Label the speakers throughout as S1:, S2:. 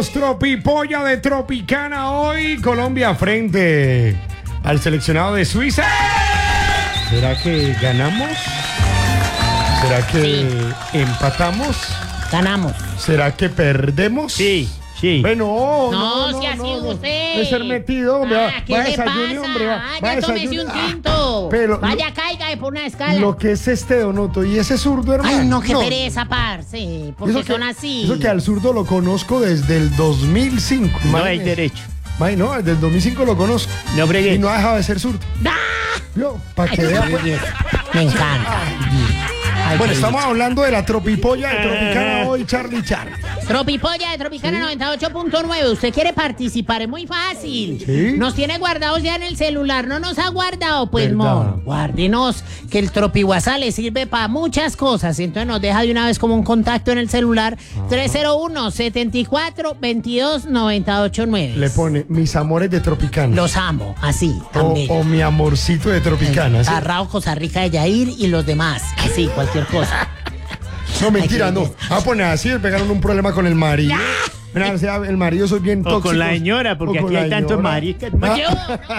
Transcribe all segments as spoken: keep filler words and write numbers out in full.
S1: Tenemos Tropipolla de Tropicana hoy. Colombia frente al seleccionado de Suiza. ¿Será que ganamos? ¿Será que sí. empatamos?
S2: Ganamos.
S1: ¿Será que perdemos?
S3: Sí, sí.
S1: Bueno,
S2: no,
S1: no, no,
S2: si así
S1: no, no.
S2: usted.
S1: De ser metido, hombre.
S2: Ah, ¿qué
S1: va a
S2: le
S1: desayune,
S2: pasa?
S1: hombre. Va, va
S2: Vaya,
S1: a
S2: tómese
S1: desayunar.
S2: un tinto.
S1: Pero
S2: Vaya,
S1: lo,
S2: caiga por una escala.
S1: Lo que es este Donoto y ese zurdo, hermano.
S2: Ay, no, qué pereza, parce. Porque
S1: Eso que-
S2: son así.
S1: Eso que al zurdo lo conozco desde el dos mil cinco.
S3: No hay
S1: imagínese.
S3: derecho.
S1: Ay, no, desde el dos mil cinco lo conozco.
S3: No bregues.
S1: Y no ha dejado de ser zurdo.
S2: ¡Ah!
S1: Yo, para que
S2: Ay,
S1: vea.
S2: qué
S1: pues.
S2: belleza. Me encanta. Ay,
S1: Bueno,
S2: qué
S1: estamos hablando de la tropipolla de Tropicana hoy, Charlie Charlie.
S2: Tropipolla de Tropicana noventa y ocho punto nueve. Usted quiere participar, es muy fácil.
S1: Sí.
S2: Nos tiene guardados ya en el celular, no nos ha guardado, pues
S1: ¿Verdad?
S2: mor, guárdenos, que el Tropi WhatsApp le sirve para muchas cosas. Entonces nos deja de una vez como un contacto en el celular. tres cero uno, setenta y cuatro, veintidós, noventa y ocho nueve.
S1: Le pone mis amores de Tropicana.
S2: Los amo, así,
S1: o,
S2: también.
S1: o mi amorcito de Tropicana. ¿sí?
S2: Tarrao, Costa Rica de Yair y los demás, así, cualquier cosa.
S1: No, mentira,
S2: Ay, qué
S1: no.
S2: belleza.
S1: Va a poner así, le pegaron un problema con el marido. Mira, o sea, el marido soy bien
S3: O
S1: tóxico.
S3: con la señora, porque
S1: O con
S3: aquí hay
S1: la
S3: tantos
S1: señora.
S3: maricas.
S1: Ah,
S2: Yo, no, hombre.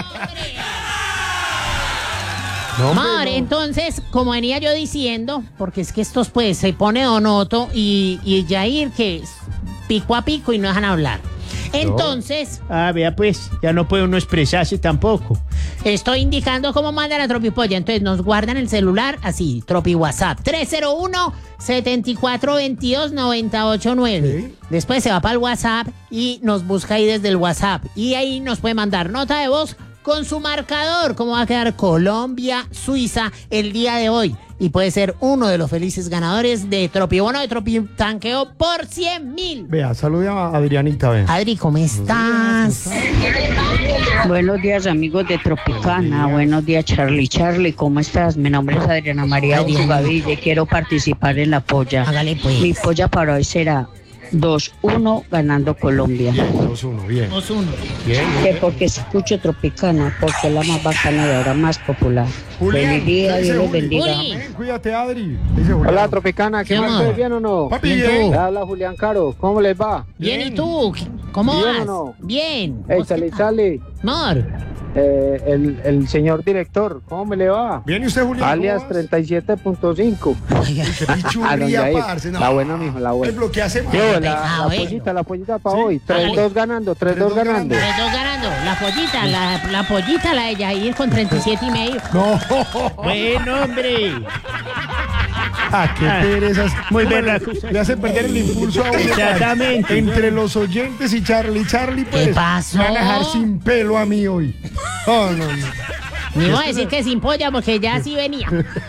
S1: no, hombre,
S2: Mar,
S1: no.
S2: entonces, como venía yo diciendo, porque es que estos pues se pone Donoto y, y Jair que es pico a pico y no dejan hablar. Entonces,
S3: Ah, vea pues, ya no puede uno expresarse tampoco.
S2: estoy indicando cómo mandan a Tropipolla. Entonces nos guardan el celular así, Tropi WhatsApp, tres cero uno, setenta y cuatro, veintidós, noventa y ocho nueve.
S1: Sí.
S2: Después se va para el WhatsApp y nos busca ahí desde el WhatsApp. Y ahí nos puede mandar nota de voz con su marcador, cómo va a quedar Colombia, Suiza el día de hoy. Y puede ser uno de los felices ganadores de Tropibono de Tropitanqueo por cien mil.
S1: Vea, salude a Adrianita, ven.
S2: Adri, ¿cómo estás?
S4: Buenos días, amigos de Tropicana. Buenos días, Charlie. Charlie, ¿cómo estás? Mi nombre es Adriana María
S2: Adriana.
S4: Ugaville. Quiero participar en la polla.
S2: Hágale pues.
S4: Mi polla para hoy será dos uno ganando Colombia.
S1: dos uno, bien.
S2: dos uno.
S1: Bien, bien.
S4: Que porque escucho Tropicana, porque es la más bacana y ahora más popular. Feliz día,
S1: dice
S4: Dios los
S1: Juli.
S4: bendiga.
S2: Juli.
S1: Amén, cuídate, Adri. Dice Julián.
S5: Hola Tropicana, ¿qué
S2: ¿Qué
S5: más?
S2: más?
S5: ¿Ustedes bien o no?
S1: Papi,
S2: Bien,
S1: bien.
S2: tú.
S5: Le habla Julián Caro, ¿cómo les va?
S2: Bien,
S1: Bien.
S2: ¿y tú? ¿Cómo
S5: ¿Bien
S2: vas?
S5: o no?
S2: Bien.
S5: Hey,
S2: ¿Vos qué
S5: Charlie,
S2: tal?
S5: Charlie,
S2: Amor.
S5: eh, el, el señor director, ¿cómo me le va?
S1: Bien, ¿y usted, Julián?
S5: Alias
S1: ¿cómo vas?
S5: treinta y siete punto cinco.
S2: Oiga.
S1: Qué
S5: A don
S1: pichurría,
S5: Yair.
S1: parce. No.
S5: La buena, mijo, la
S1: El
S5: buena.
S1: bloque hace mal.
S5: Yo, la,
S2: Ah,
S5: la
S2: bueno.
S5: pollita, la pollita para
S1: Sí.
S5: hoy. tres dos ganando, tres dos
S1: tres dos
S5: ganando.
S2: Tres dos ganando. La pollita, la, la pollita, la de Yair con treinta y siete y medio.
S1: No.
S3: Bueno, hombre.
S1: Ah, qué
S3: Ah,
S1: perezas.
S3: muy
S1: Hombre,
S3: berraco.
S1: Le hace perder el impulso a uno.
S3: Exactamente.
S1: Entre los oyentes y Charlie. Charlie, pues.
S2: ¿Qué pasó?
S1: Me van a dejar sin pelo a mí hoy. Oh, no, no.
S2: Ni voy a decir que sin polla porque ya sí venía.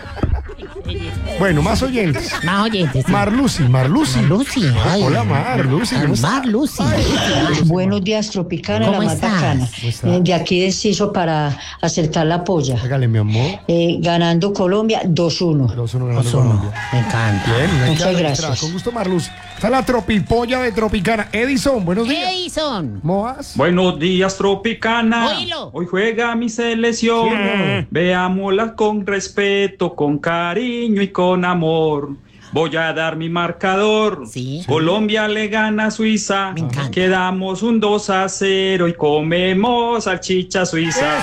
S1: Bueno, más oyentes.
S2: Más oyentes. sí.
S1: Marlucy, Marlucy.
S2: Lucy. Ay.
S1: Hola, Mar, Lucy. ¿cómo está?
S2: Mar Lucy.
S4: Buenos días, Tropicana,
S2: ¿Cómo
S4: la más
S2: estás?
S4: bacana.
S1: ¿Cómo estás?
S4: Eh, De aquí deciso para acertar la polla.
S1: Hágale, mi amor.
S4: Eh, ganando Colombia dos uno.
S1: dos uno ganando
S2: Dos uno.
S1: Colombia.
S2: Me encanta.
S1: Bien, una
S4: Muchas
S1: clave
S4: gracias.
S1: extra. Con gusto, Marlucy. Está la tropipolla de Tropicana. Edison, buenos días.
S2: Edison.
S1: ¿Cómo vas?
S6: Buenos días, Tropicana.
S2: Oílo.
S6: Hoy juega mi selección.
S3: Sí.
S6: Veámosla con respeto, con cariño y con amor. Voy a dar mi marcador.
S2: Sí.
S6: Colombia le gana a Suiza.
S2: Me encanta.
S6: Quedamos un dos a cero y comemos salchicha suiza.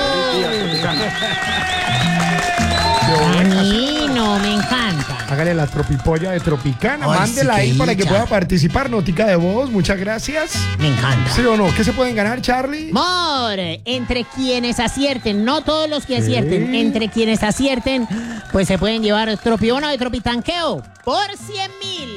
S2: Danino, me encanta.
S1: Hágale la tropipolla de Tropicana.
S2: Ay,
S1: Mándela
S2: sí,
S1: ahí
S2: qué
S1: para que
S2: dicha.
S1: pueda participar. Notica de voz. Muchas gracias.
S2: Me encanta.
S1: ¿Sí o no? ¿Qué se pueden ganar, Charlie?
S2: Amor, entre quienes acierten, no todos los que acierten, entre quienes acierten, pues se pueden llevar Tropibono de Tropitanqueo por cien mil.